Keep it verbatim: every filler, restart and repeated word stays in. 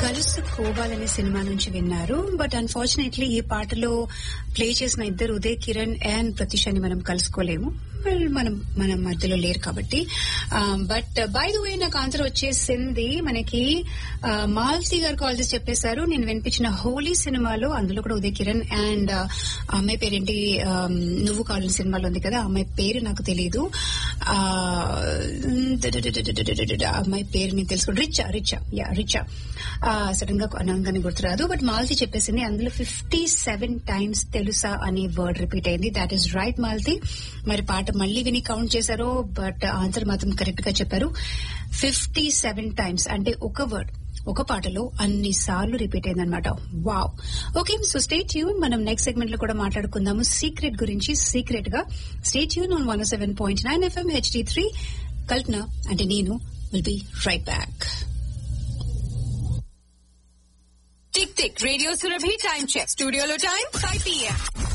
కలుసుకోవాలనే cinema నుంచి విన్నారు. But unfortunately ఈ పాటలో ప్లే చేసిన ఇద్దరు ఉదయ్ కిరణ్ అండ్ ప్రతిషాని మనం కలుసుకోలేము. మనం మన మధ్యలో లేరు కాబట్టి. బట్ బై ద వే నాకు ఆన్సర్ వచ్చేసింది. మనకి మాల్తి గారు కాల్ చేసి చెప్పేశారు. నేను వినిపించిన హోలీ సినిమాలో, అందులో కూడా ఉదయ్ కిరణ్ అండ్ అమ్మాయి పేరేంటి, నువ్వు కావాలని సినిమాలో ఉంది కదా, అమ్మాయి పేరు నాకు తెలియదు. అమ్మాయి పేరు నేను తెలుసుకోండి. రిచా రిచా యా రిచా సడన్ గా అనంగానే గుర్తురాదు. బట్ మాల్తి చెప్పేసింది అందులో ఫిఫ్టీ సెవెన్ టైమ్స్ తెలుసా అనే వర్డ్ రిపీట్ అయింది. That is right Malti. మరి పాట మళ్లీ విని కౌంట్ చేశారో, బట్ ఆన్సర్ మాత్రం కరెక్ట్ గా చెప్పారు. ఫిఫ్టీ సెవెన్ టైమ్స్ అంటే ఒక వర్డ్ ఒక పాటలో అన్ని సార్లు రిపీట్ అయిందనమాట. Wow. Okay, so stay tune. మనం నెక్స్ట్ సెగ్మెంట్ లో కూడా మాట్లాడుకుందాము సీక్రెట్ గురించి. సీక్రెట్ గా stay tune on one seven point nine FM HD three. కల్పన అంటే నేను will be right back. Tick tick radio Surabhi time check. స్టూడియోలో టైం ఫైవ్ పిఎం.